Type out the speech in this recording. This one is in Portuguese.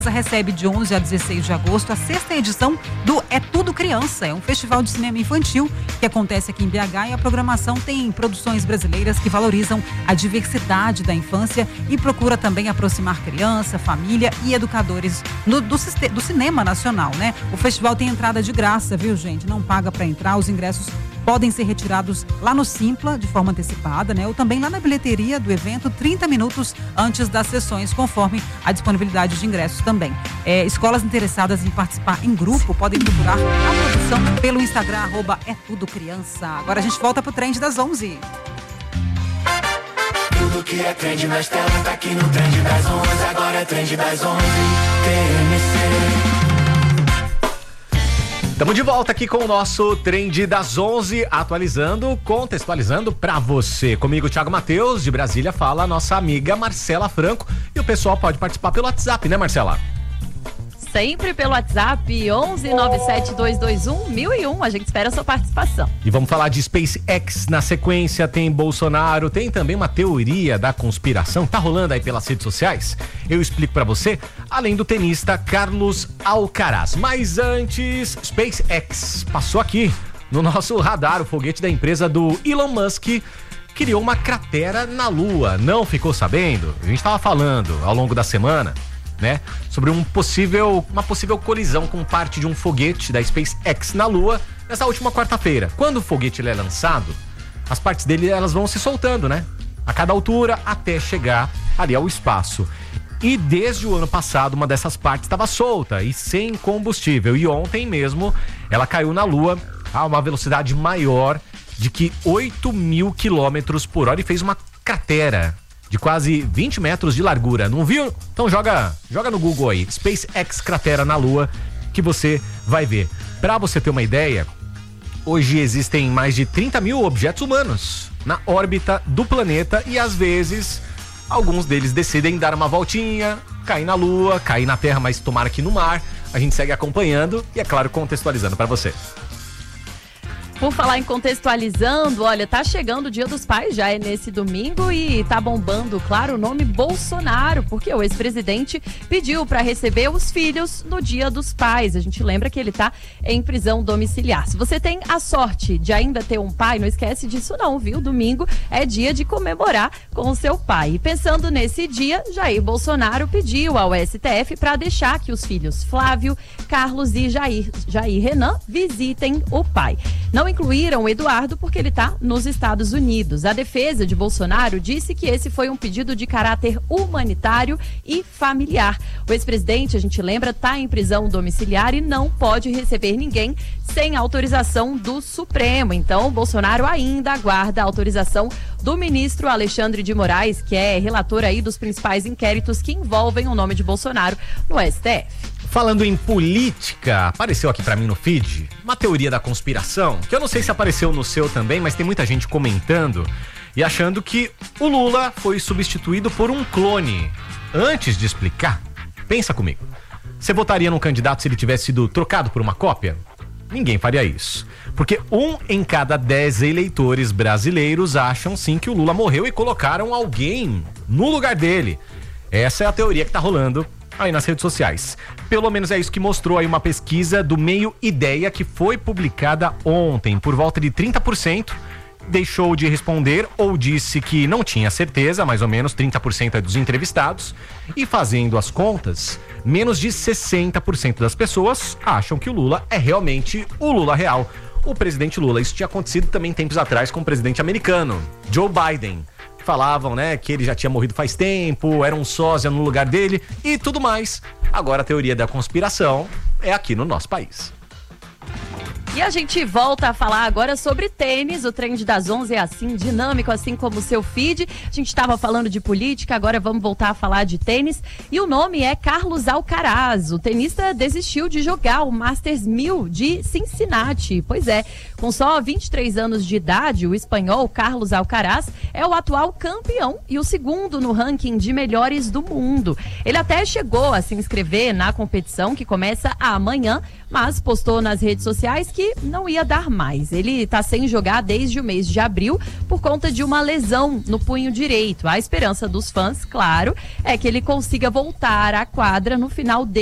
Recebe de 11 a 16 de agosto a 6ª edição do É Tudo Criança. É um festival de cinema infantil que acontece aqui em BH e a programação tem produções brasileiras que valorizam a diversidade da infância e procura também aproximar criança, família e educadores do cinema nacional, né? O festival tem entrada de graça, viu, gente? Não paga para entrar, os ingressos podem ser retirados lá no Simpla de forma antecipada, né? Ou também lá na bilheteria do evento 30 minutos antes das sessões, conforme a disponibilidade de ingressos também. Escolas interessadas em participar em grupo podem procurar a produção pelo Instagram @étudocriança. Agora a gente volta pro Trend das 11. Tudo que é trend nas telas tá aqui no Trend das 11. Agora é Trend das 11. TMC. Estamos de volta aqui com o nosso Trend das 11, atualizando, contextualizando pra você. Comigo, Thiago Matheus, de Brasília, fala a nossa amiga Marcela Franco. E o pessoal pode participar pelo WhatsApp, né, Marcela? Sempre pelo WhatsApp, 1197-221-1001. A gente espera a sua participação. E vamos falar de SpaceX na sequência. Tem Bolsonaro, tem também uma teoria da conspiração. Tá rolando aí pelas redes sociais? Eu explico pra você, além do tenista Carlos Alcaraz. Mas antes, SpaceX passou aqui no nosso radar. O foguete da empresa do Elon Musk criou uma cratera na Lua. Não ficou sabendo? A gente tava falando ao longo da semana, né, sobre uma possível colisão com parte de um foguete da SpaceX na Lua nessa última quarta-feira. Quando o foguete ele é lançado, as partes dele elas vão se soltando, né, a cada altura até chegar ali ao espaço. E desde o ano passado uma dessas partes estava solta e sem combustível. E ontem mesmo ela caiu na Lua a uma velocidade maior de que 8.000 km/h e fez uma cratera de quase 20 metros de largura. Não viu? Então joga no Google aí, SpaceX cratera na Lua, que você vai ver. Pra você ter uma ideia, hoje existem mais de 30.000 objetos humanos na órbita do planeta e às vezes alguns deles decidem dar uma voltinha, cair na Lua, cair na Terra, mas tomara que no mar. A gente segue acompanhando e, é claro, contextualizando pra você. Por falar em contextualizando, olha, tá chegando o Dia dos Pais, já é nesse domingo e tá bombando, claro, o nome Bolsonaro, porque o ex-presidente pediu para receber os filhos no Dia dos Pais. A gente lembra que ele tá em prisão domiciliar. Se você tem a sorte de ainda ter um pai, não esquece disso não, viu? Domingo é dia de comemorar com o seu pai. E pensando nesse dia, Jair Bolsonaro pediu ao STF para deixar que os filhos Flávio, Carlos e Jair Renan visitem o pai. Não incluíram o Eduardo porque ele está nos Estados Unidos. A defesa de Bolsonaro disse que esse foi um pedido de caráter humanitário e familiar. O ex-presidente, a gente lembra, está em prisão domiciliar e não pode receber ninguém sem autorização do Supremo. Então, Bolsonaro ainda aguarda a autorização do ministro Alexandre de Moraes, que é relator aí dos principais inquéritos que envolvem o nome de Bolsonaro no STF. Falando em política, apareceu aqui pra mim no feed uma teoria da conspiração, que eu não sei se apareceu no seu também, mas tem muita gente comentando e achando que o Lula foi substituído por um clone. Antes de explicar, pensa comigo. Você votaria num candidato se ele tivesse sido trocado por uma cópia? Ninguém faria isso. Porque 1 em cada 10 eleitores brasileiros acham sim que o Lula morreu e colocaram alguém no lugar dele. Essa é a teoria que tá rolando aí nas redes sociais. Pelo menos é isso que mostrou aí uma pesquisa do Meio Ideia que foi publicada ontem. Por volta de 30% deixou de responder ou disse que não tinha certeza, mais ou menos 30% dos entrevistados. E fazendo as contas, menos de 60% das pessoas acham que o Lula é realmente o Lula real. O presidente Lula, isso tinha acontecido também tempos atrás com o presidente americano, Joe Biden. Falavam, né, que ele já tinha morrido faz tempo, era um sósia no lugar dele e tudo mais. Agora a teoria da conspiração é aqui no nosso país. E a gente volta a falar agora sobre tênis. O Trend das 11 é assim, dinâmico, assim como o seu feed. A gente estava falando de política, agora vamos voltar a falar de tênis. E o nome é Carlos Alcaraz. O tenista desistiu de jogar o Masters 1000 de Cincinnati. Pois é, com só 23 anos de idade, o espanhol Carlos Alcaraz é o atual campeão e o segundo no ranking de melhores do mundo. Ele até chegou a se inscrever na competição, que começa amanhã, mas postou nas redes sociais que que não ia dar mais. Ele está sem jogar desde o mês de abril por conta de uma lesão no punho direito. A esperança dos fãs, claro, é que ele consiga voltar à quadra no final